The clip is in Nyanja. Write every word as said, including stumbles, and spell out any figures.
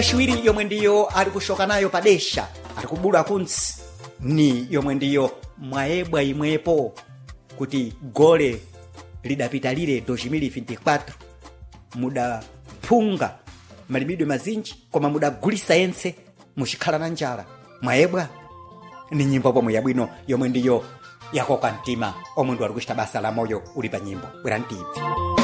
shwiri yomwe ndiyo ali kushoka nayo padesha ali kubula kunsi ni yomwe ndiyo mwaebwa imwepo kuti gole lidapita lile dois mil e vinte e quatro muda punga malibidwe mazinji koma mudagulisa yense muchikhala na njala mwaebwa ni nyimbo pomwe yabwino yomwe ndiyo yakoka mtima omwe ndi ali kuchita basa la moyo uli pa nyimbo bwera ntivi.